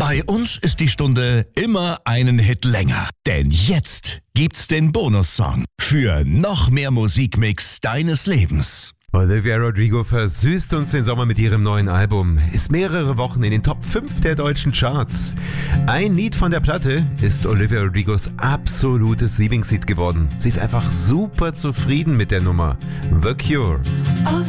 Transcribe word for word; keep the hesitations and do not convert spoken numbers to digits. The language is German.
Bei uns ist die Stunde immer einen Hit länger. Denn jetzt gibt's den Bonussong für noch mehr Musikmix deines Lebens. Olivia Rodrigo versüßt uns den Sommer mit ihrem neuen Album, ist mehrere Wochen in den Top fünf der deutschen Charts. Ein Lied von der Platte ist Olivia Rodrigos absolutes Lieblingslied geworden. Sie ist einfach super zufrieden mit der Nummer. The Cure.